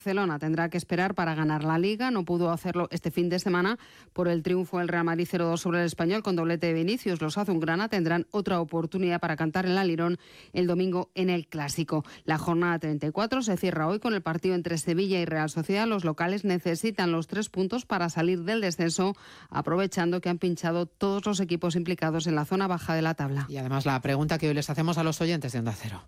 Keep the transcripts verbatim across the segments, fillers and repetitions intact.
Barcelona tendrá que esperar para ganar la Liga. No pudo hacerlo este fin de semana por el triunfo del Real Madrid cero dos sobre el Español con doblete de Vinicius. Los azulgrana tendrán otra oportunidad para cantar el Alirón el domingo en el Clásico. La jornada treinta y cuatro se cierra hoy con el partido entre Sevilla y Real Sociedad. Los locales necesitan los tres puntos para salir del descenso, aprovechando que han pinchado todos los equipos implicados en la zona baja de la tabla. Y además la pregunta que hoy les hacemos a los oyentes de Onda Cero.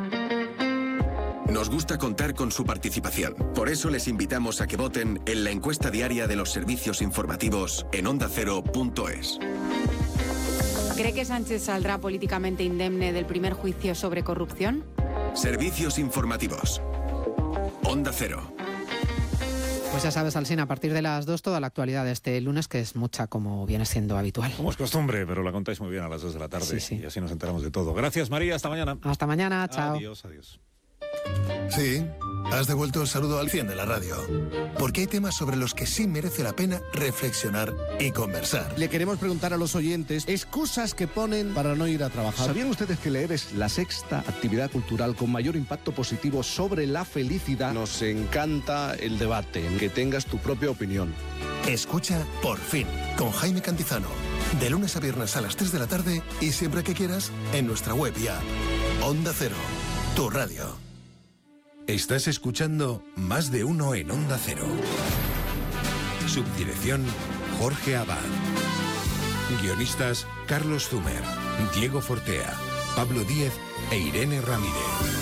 Nos gusta contar con su participación. Por eso les invitamos a que voten en la encuesta diaria de los servicios informativos en onda cero punto es. ¿Cree que Sánchez saldrá políticamente indemne del primer juicio sobre corrupción? Servicios informativos. Onda Cero. Pues ya sabes, Alsina, a partir de las dos toda la actualidad de este lunes, que es mucha como viene siendo habitual. Como es costumbre, pero la contáis muy bien a las dos de la tarde. Sí, sí. Y así nos enteramos de todo. Gracias, María. Hasta mañana. Hasta mañana. Chao. Adiós, adiós. Sí, has devuelto el saludo al cien de la radio. Porque hay temas sobre los que sí merece la pena reflexionar y conversar. Le queremos preguntar a los oyentes excusas que ponen para no ir a trabajar. ¿Sabían ustedes que leer es la sexta actividad cultural con mayor impacto positivo sobre la felicidad? Nos encanta el debate, que tengas tu propia opinión. Escucha Por Fin, con Jaime Cantizano. De lunes a viernes a las tres de la tarde y siempre que quieras en nuestra web y app. Onda Cero, tu radio. Estás escuchando Más de Uno en Onda Cero. Subdirección Jorge Abad. Guionistas Carlos Zumer, Diego Fortea, Pablo Díez e Irene Ramírez.